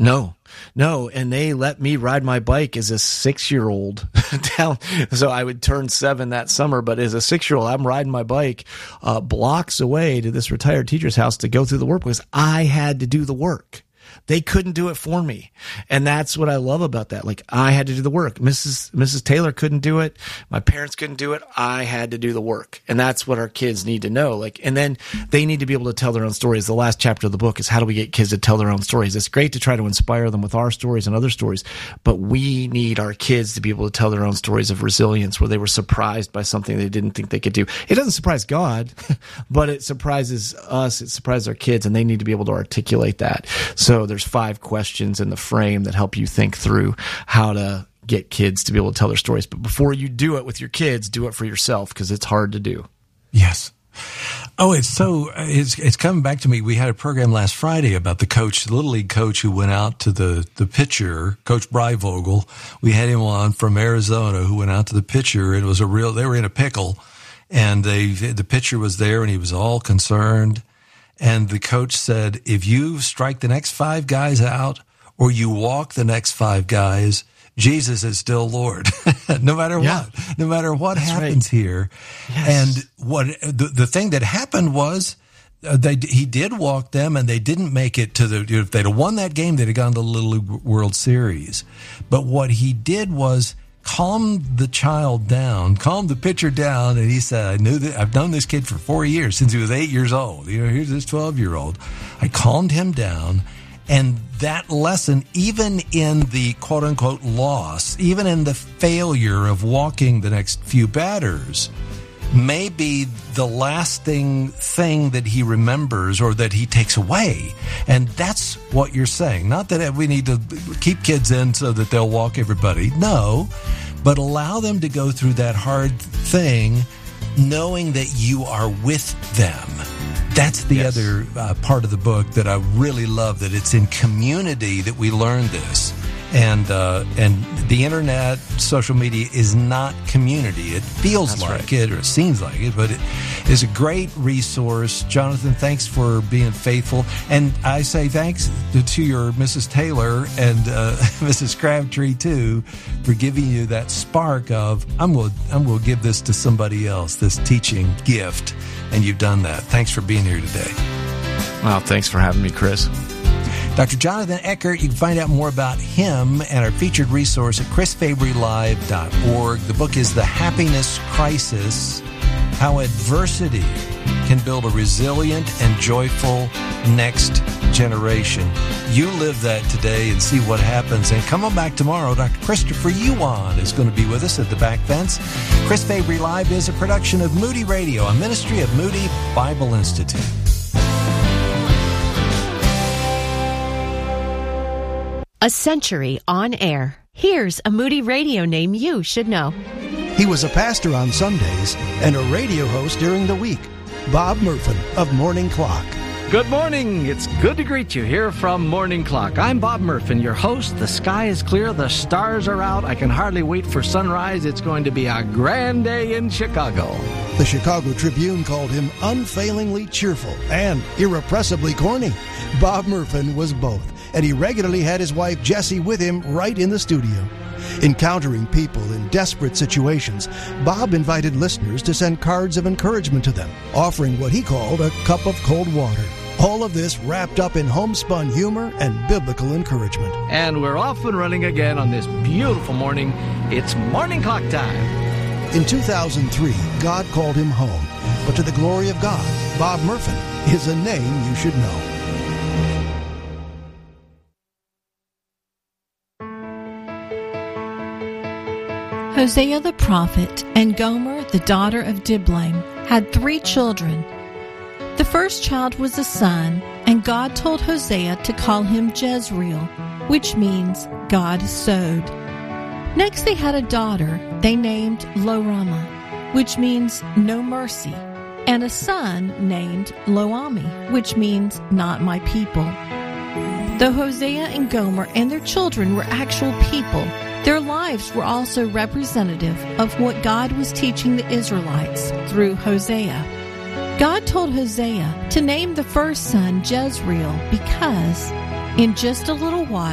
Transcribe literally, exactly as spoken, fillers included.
No, no. And they let me ride my bike as a six-year-old down. So I would turn seven that summer. But as a six-year-old, I'm riding my bike uh, blocks away to this retired teacher's house to go through the work because I had to do the work. They couldn't do it for me. And that's what I love about that. Like, I had to do the work. Missus Missus Taylor couldn't do it. My parents couldn't do it. I had to do the work. And that's what our kids need to know. Like, and then they need to be able to tell their own stories. The last chapter of the book is how do we get kids to tell their own stories? It's great to try to inspire them with our stories and other stories, but we need our kids to be able to tell their own stories of resilience where they were surprised by something they didn't think they could do. It doesn't surprise God, but it surprises us. It surprises our kids, and they need to be able to articulate that. So there's five questions in the frame that help you think through how to get kids to be able to tell their stories. But before you do it with your kids, do it for yourself because it's hard to do. Yes. Oh, it's so, it's it's coming back to me. We had a program last Friday about the coach, the Little League coach who went out to the, the pitcher, Coach Breivogel. We had him on from Arizona who went out to the pitcher. And it was a real, they were in a pickle, and they, the pitcher was there and he was all concerned. And the coach said, if you strike the next five guys out or you walk the next five guys, Jesus is still Lord, no matter yeah. what, no matter what That's happens right. here. Yes. And what the, the thing that happened was uh, they he did walk them, and they didn't make it to the. If they'd have won that game, they'd have gone to the Little League World Series. But what he did was calm the child down, calm the pitcher down, and he said, I knew that I've known this kid for four years since he was eight years old. You know, here's this twelve-year-old. I calmed him down, and that lesson, even in the quote-unquote loss, even in the failure of walking the next few batters, may be the lasting thing that he remembers or that he takes away. And that's what you're saying. Not that we need to keep kids in so that they'll walk everybody. No, but allow them to go through that hard thing knowing that you are with them. That's the yes. other uh, part of the book that I really love, that it's in community that we learn this. And uh, and the internet, social media is not community. It feels That's like right. it, or it seems like it, but it is a great resource. Jonathan, thanks for being faithful. And I say thanks to your Missus Taylor and uh, Missus Crabtree, too, for giving you that spark of, I'm going I'm going to give this to somebody else, this teaching gift. And you've done that. Thanks for being here today. Wow, thanks for having me, Chris. Doctor Jonathan Eckert, you can find out more about him and our featured resource at chris fabry live dot org. The book is The Happiness Crisis, How Adversity Can Build a Resilient and Joyful Next Generation. You live that today and see what happens. And come on back tomorrow. Doctor Christopher Yuan is going to be with us at the back fence. Chris Fabry Live is a production of Moody Radio, a ministry of Moody Bible Institute. A century on air. Here's a Moody Radio name you should know. He was a pastor on Sundays and a radio host during the week. Bob Murphin of Morning Clock. Good morning. It's good to greet you here from Morning Clock. I'm Bob Murphin, your host. The sky is clear. The stars are out. I can hardly wait for sunrise. It's going to be a grand day in Chicago. The Chicago Tribune called him unfailingly cheerful and irrepressibly corny. Bob Murphin was both, and he regularly had his wife Jessie with him right in the studio. Encountering people in desperate situations, Bob invited listeners to send cards of encouragement to them, offering what he called a cup of cold water. All of this wrapped up in homespun humor and biblical encouragement. And we're off and running again on this beautiful morning. It's Morning Clock time. In two thousand three, God called him home. But to the glory of God, Bob Murphin is a name you should know. Hosea the prophet and Gomer, the daughter of Diblaim, had three children. The first child was a son, and God told Hosea to call him Jezreel, which means God sowed. Next they had a daughter they named Lo-Ruhamah, which means no mercy, and a son named Lo-Ammi, which means not my people. Though Hosea and Gomer and their children were actual people, their lives were also representative of what God was teaching the Israelites through Hosea. God told Hosea to name the first son Jezreel because, in just a little while,